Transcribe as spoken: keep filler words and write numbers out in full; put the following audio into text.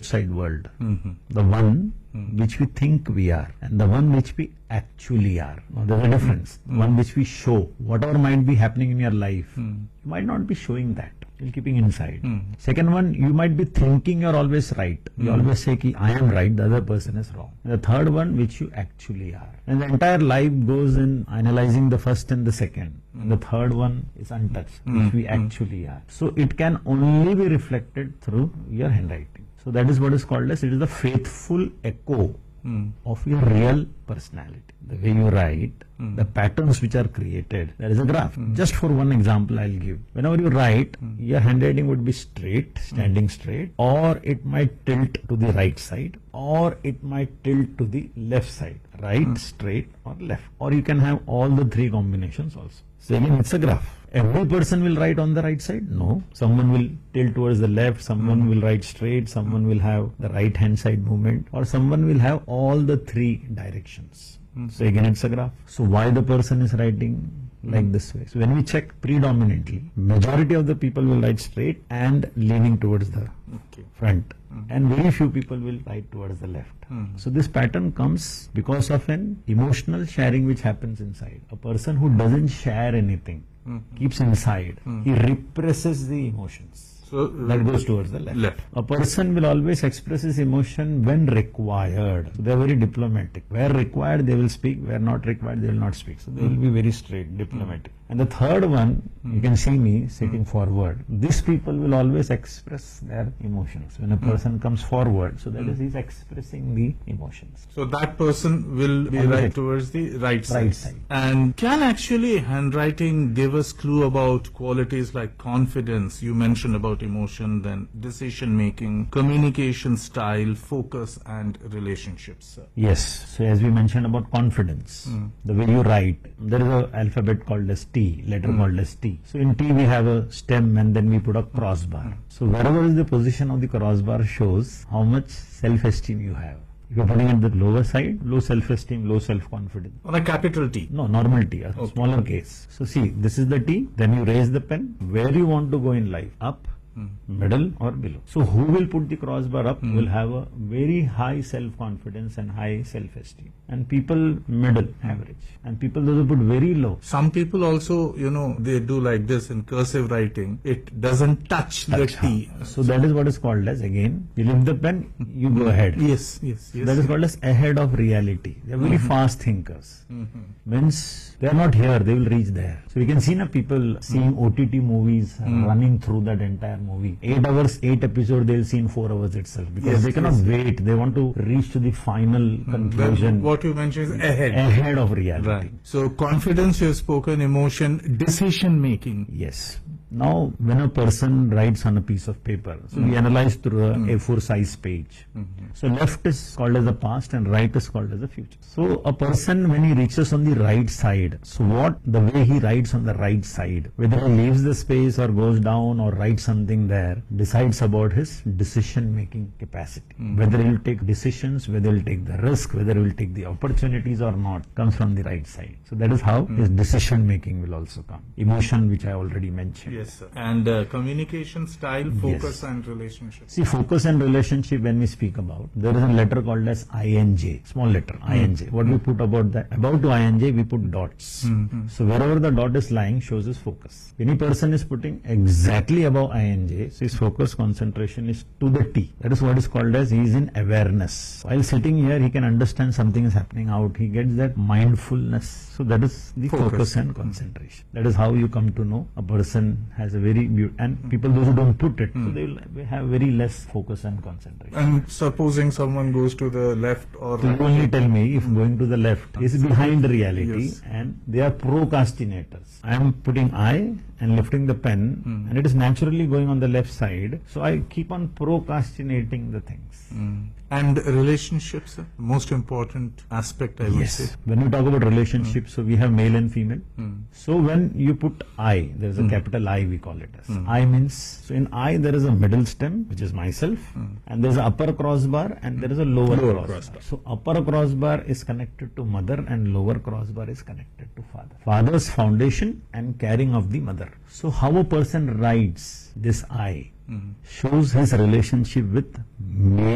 outside world. Mm-hmm. The one mm-hmm. which we think we are and the one which we actually are. Now, there's a difference. Mm-hmm. One which we show. Whatever might be happening in your life, mm-hmm. you might not be showing that. You're keeping inside. Mm-hmm. Second one, you might be thinking you're always right. You mm-hmm. always say ki I am right, the other person is wrong. And the third one, which you actually are. And the entire life goes in analyzing the first and the second. And the third one is untouched, mm-hmm. which we actually are. So it can only be reflected through your handwriting. So that is what is called as, it is the faithful echo mm. of your real personality. The way you write, mm. the patterns which are created, there is a graph. Mm. Just for one example I'll give. Whenever you write, mm. your handwriting would be straight, standing mm. straight, or it might tilt to the right side, or it might tilt to the left side. Right, mm. straight, or left. Or you can have all the three combinations also. So again, it's a graph. Every person will write on the right side? No. Someone will tilt towards the left, someone mm. will write straight, someone will have the right hand side movement, or someone will have all the three directions. Mm. So again, it's a graph. So why the person is writing like this way? So when we check predominantly, majority of the people will write straight and leaning towards the okay. front. Mm. And very few people will write towards the left. Mm. So this pattern comes because of an emotional sharing which happens inside. A person who doesn't share anything, mm. keeps inside, mm. he represses the emotions. So that goes towards the left. left. A person will always express his emotion when required. So they are very diplomatic. Where required, they will speak. Where not required, they will not speak. So they will be very straight, diplomatic. And the third one, you can see me sitting forward. These people will always express their emotions. When a person comes forward, so that is, he's expressing the emotions. So that person will be right towards the right side. Right side. And can actually handwriting give us clue about qualities like confidence? You mentioned about emotion, then decision making, communication style, focus, and relationships. Yes. So as we mentioned about confidence, mm. the way you write, there is an alphabet called as T, letter mm. called as T. So in T we have a stem and then we put a crossbar. Mm. So wherever is the position of the crossbar shows how much self-esteem you have. If you're putting it the lower side, low self-esteem, low self-confidence. On a capital T? No, normal T, a okay. smaller case. So see, this is the T, then you raise the pen. Where you want to go in life? Up, mm. middle or below. So who will put the crossbar up mm. will have a very high self-confidence and high self-esteem. And people middle, average. And people those who put very low. Some people also, you know, they do like this in cursive writing. It doesn't touch, touch the T. So that is what is called as, again, you lift the pen, you go ahead. Yes, yes, yes. That is called as ahead of reality. They are very mm-hmm. fast thinkers. Mm-hmm. Means they are not here, they will reach there. So you can see now people seeing mm-hmm. O T T movies mm-hmm. running through that entire movie. Eight hours, eight episodes, they will see in four hours itself. Because yes, they cannot yes. wait. They want to reach to the final mm-hmm. conclusion. What you mentioned is ahead. Ahead of reality. Right. So confidence, you have spoken, emotion, decision making. Yes. Now, when a person writes on a piece of paper, so mm. we analyze through a mm. A four size page. Mm-hmm. So left is called as the past and right is called as the future. So a person, when he reaches on the right side, so what the way he writes on the right side, whether he leaves the space or goes down or writes something there, decides about his decision making capacity. Mm. Whether he will take decisions, whether he will take the risk, whether he will take the opportunities or not, comes from the right side. So that is how mm. his decision making will also come. Emotion, which I already mentioned. Yes, sir. And uh, communication style, focus yes. and relationship. See, focus and relationship, when we speak about, there is a letter called as I N J, small letter, mm. I N J. What mm. we put about that? About to I N J, we put dots. Mm. So wherever the dot is lying, shows his focus. Any person is putting exactly above I N J, so his focus concentration is to the T. That is what is called as, he is in awareness. While sitting here, he can understand something is happening out. He gets that mindfulness. So that is the focus, focus and concentration. Mm. That is how you come to know a person has a very beautiful, and people those who don't put it, mm. so they will have very less focus and concentration. And supposing someone goes to the left or so right, you only tell me if going to the left is behind reality, yes. and they are procrastinators. I am putting I and lifting the pen, mm. and it is naturally going on the left side, so I keep on procrastinating the things. Mm. And relationships, most important aspect, I would yes. say. When we talk about relationships, mm. so we have male and female. Mm. So when you put I, there is a mm. capital I, we call it as. Mm. I means, so in I there is a middle stem, which is myself, mm. and there is an upper crossbar and there is a lower, lower crossbar. crossbar. So upper crossbar is connected to mother and lower crossbar is connected to father. Father's foundation and caring of the mother. So how a person writes this I mm. shows his relationship with male